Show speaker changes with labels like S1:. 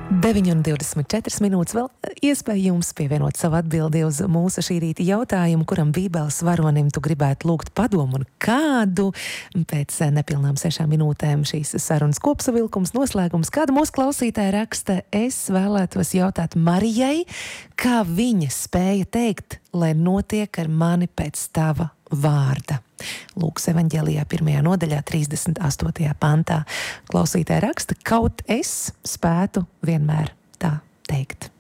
S1: 9:24 minūtes vēl iespēja jums pievienot savu atbildi uz mūsu šī rīta jautājumu, kuram Bībeles varonim tu gribētu lūgt padomu un kādu. Pēc nepilnām 6 minūtēm šīs sarunas kopsavilkums, noslēgums. Kāda mūsu klausītāja raksta, es vēlētos jautāt Marijai, kā viņa spēja teikt, lai notiek ar mani pēc tava vārda. Lūkas evaņģēlijā 1. nodaļā 38. pantā. Klausītāja raksta, kaut es spētu vienmēr tā teikt.